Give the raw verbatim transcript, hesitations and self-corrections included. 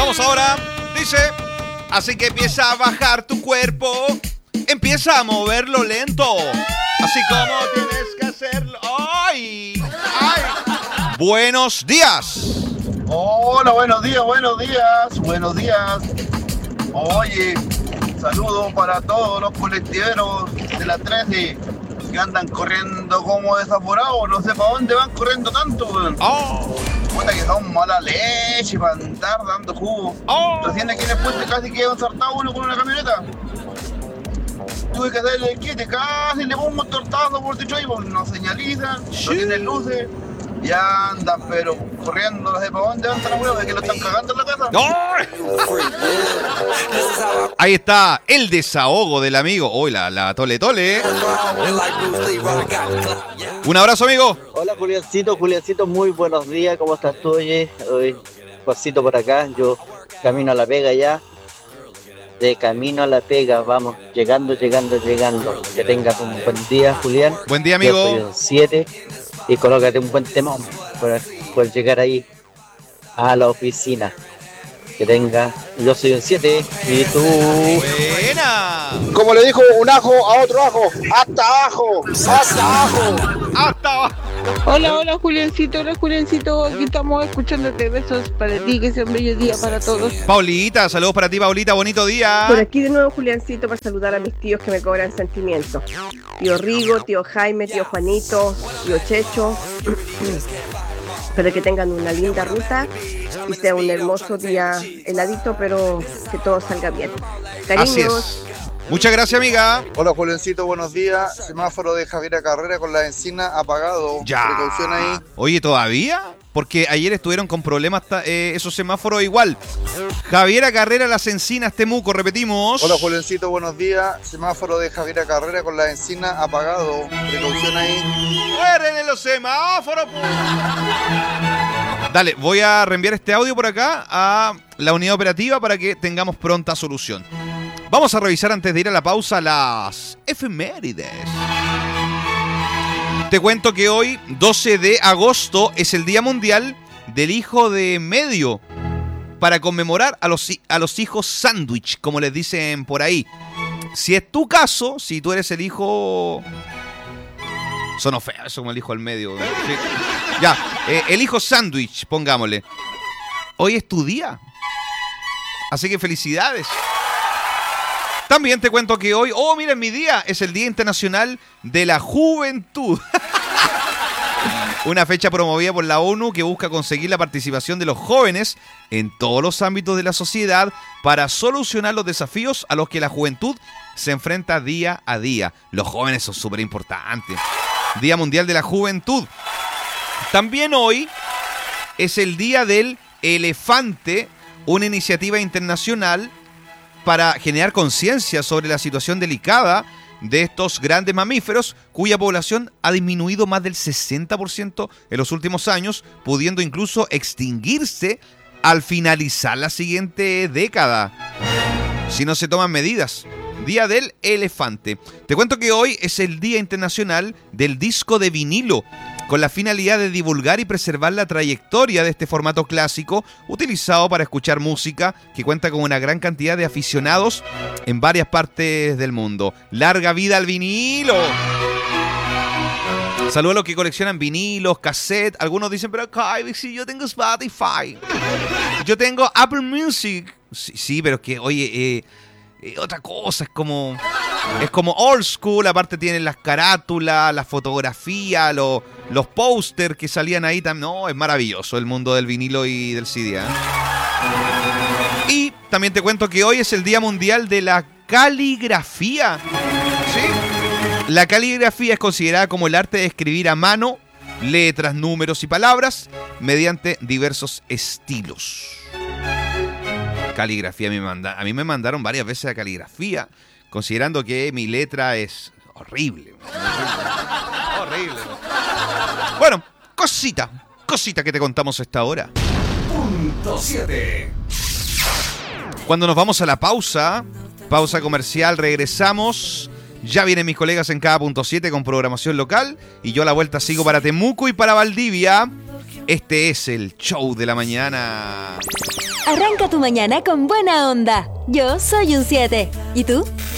Vamos ahora, dice, así que empieza a bajar tu cuerpo, empieza a moverlo lento, así como tienes que hacerlo. ¡Ay! ¡Ay! Buenos días. Hola, buenos días, buenos días, buenos días. Oye, saludos para todos los colectiveros de la trece que andan corriendo como desaforados, no sé para dónde van corriendo tanto, weón. Oh. Puta que son mala leche para andar dando jugo. Oh. Recién aquí en el puente casi quedó ensartado uno con una camioneta. Tuve que hacerle el quite, casi le pongo un tortazo por dicho ahí, porque no señalizan, no tienen luces. Ya andan, pero corriendo, no sé para dónde van, tan abuelos, de que lo están cagando en la casa. ¡Ay! Ahí está el desahogo del amigo. Uy, la, la tole tole. Un abrazo, amigo. Hola, Juliancito, Juliancito, muy buenos días. ¿Cómo estás tú, oye? Hoy, pasito por acá, yo camino a la pega ya. De camino a la pega, vamos, llegando, llegando, llegando. Que tengas un buen día, Julián. Buen día, amigo. Yo soy el siete y colócate un buen temón para poder llegar ahí a la oficina. Que tenga, yo soy el siete y tú. Buena. Como le dijo un ajo a otro ajo, hasta abajo, hasta abajo. Hasta abajo. Hola, hola Juliancito, hola Juliancito, aquí estamos escuchándote, besos para ti, que sea un bello día para todos. Paulita, saludos para ti, Paulita, bonito día. Por aquí de nuevo Juliancito para saludar a mis tíos que me cobran sentimientos. Tío Rigo, tío Jaime, tío Juanito, tío Checho. Espero que tengan una linda ruta y sea un hermoso día heladito, pero que todo salga bien. Cariños. Así es. Muchas gracias, amiga. Hola, Julencito, buenos días. Semáforo de Javiera Carrera con la encina apagado. Ya. Precaución ahí. Oye, ¿todavía? Porque ayer estuvieron con problemas eh, esos semáforos igual. Javiera Carrera, Las Encinas, Temuco, repetimos. Hola, Julencito, buenos días. Semáforo de Javiera Carrera con la encina apagado. Precaución ahí. ¡Mueren los semáforos! Dale, voy a reenviar este audio por acá a la unidad operativa para que tengamos pronta solución. Vamos a revisar antes de ir a la pausa las efemérides. Te cuento que hoy, doce de agosto, es el Día Mundial del Hijo de Medio, para conmemorar a los, a los hijos sándwich, como les dicen por ahí. Si es tu caso, si tú eres el hijo... Sonó feo eso como el hijo del medio. Sí. Ya, eh, el hijo sándwich, pongámosle. Hoy es tu día. Así que felicidades. También te cuento que hoy, oh, mira, mi día, es el Día Internacional de la Juventud. Una fecha promovida por la ONU que busca conseguir la participación de los jóvenes en todos los ámbitos de la sociedad para solucionar los desafíos a los que la juventud se enfrenta día a día. Los jóvenes son súper importantes. Día Mundial de la Juventud. También hoy es el Día del Elefante, una iniciativa internacional para generar conciencia sobre la situación delicada de estos grandes mamíferos, cuya población ha disminuido más del sesenta por ciento en los últimos años, pudiendo incluso extinguirse al finalizar la siguiente década, si no se toman medidas. Día del Elefante. Te cuento que hoy es el Día Internacional del Disco de Vinilo, con la finalidad de divulgar y preservar la trayectoria de este formato clásico utilizado para escuchar música que cuenta con una gran cantidad de aficionados en varias partes del mundo. ¡Larga vida al vinilo! Saludos a los que coleccionan vinilos, cassettes. Algunos dicen, pero Kai, si yo tengo Spotify, yo tengo Apple Music. Sí, sí, pero es que, oye, eh, eh, otra cosa, es como... Es como old school, aparte tienen las carátulas, la fotografía, los, los pósters que salían ahí también. No, es maravilloso el mundo del vinilo y del C D, ¿eh? Y también te cuento que hoy es el Día Mundial de la Caligrafía. ¿Sí? La caligrafía es considerada como el arte de escribir a mano letras, números y palabras mediante diversos estilos. Caligrafía, a mí me, manda, a mí me mandaron varias veces a caligrafía, considerando que mi letra es horrible. Horrible. Bueno, cosita, cosita que te contamos a esta hora. Punto siete. Cuando nos vamos a la pausa, pausa comercial, regresamos. Ya vienen mis colegas en cada punto siete con programación local y yo a la vuelta sigo para Temuco y para Valdivia. Este es el show de la mañana. Arranca tu mañana con buena onda. Yo soy un siete. ¿Y tú?